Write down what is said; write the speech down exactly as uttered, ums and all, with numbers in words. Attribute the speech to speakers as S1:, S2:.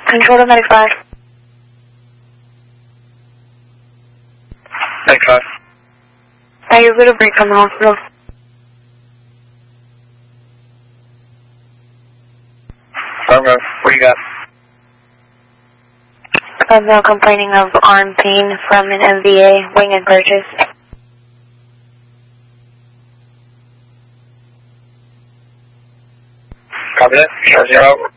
S1: Control to ninety-five.
S2: ninety-five.
S1: Are you good to break from the hospital?
S2: I'm good. What do you got?
S1: I'm now complaining of arm pain from an M V A wing and purchase.
S2: Copy that. Zero zero.